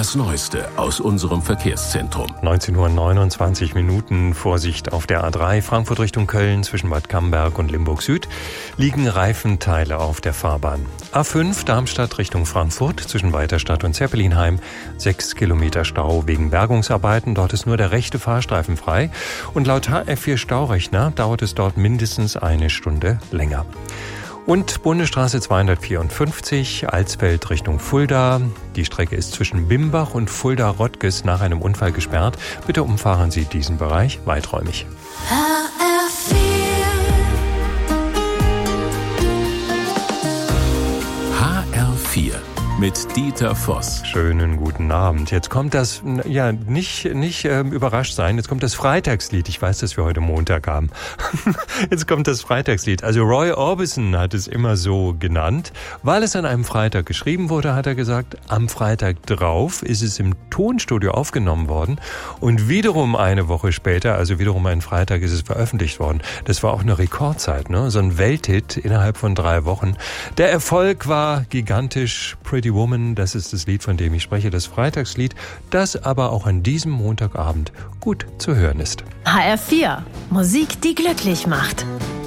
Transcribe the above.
Das Neueste aus unserem Verkehrszentrum. 19:29 Uhr, Vorsicht auf der A3 Frankfurt Richtung Köln zwischen Bad Camberg und Limburg Süd liegen Reifenteile auf der Fahrbahn. A5 Darmstadt Richtung Frankfurt zwischen Weiterstadt und Zeppelinheim 6 Kilometer Stau wegen Bergungsarbeiten. Dort ist nur der rechte Fahrstreifen frei und laut HF4 Staurechner dauert es dort mindestens eine Stunde länger. Und Bundesstraße 254, Alsfeld Richtung Fulda. Die Strecke ist zwischen Bimbach und Fulda-Rottges nach einem Unfall gesperrt. Bitte umfahren Sie diesen Bereich weiträumig. HR4 mit Dieter Voss. Schönen guten Abend. Jetzt kommt das, nicht überrascht sein, jetzt kommt das Freitagslied. Ich weiß, dass wir heute Montag haben. Jetzt kommt das Freitagslied. Also Roy Orbison hat es immer so genannt. Weil es an einem Freitag geschrieben wurde, hat er gesagt, am Freitag drauf ist es im Tonstudio aufgenommen worden. Und wiederum eine Woche später, also wiederum einen Freitag, ist es veröffentlicht worden. Das war auch eine Rekordzeit, ne? So ein Welthit innerhalb von 3 Wochen. Der Erfolg war gigantisch. Pretty Woman, das ist das Lied, von dem ich spreche, das Freitagslied, das aber auch an diesem Montagabend gut zu hören ist. HR4, Musik, die glücklich macht.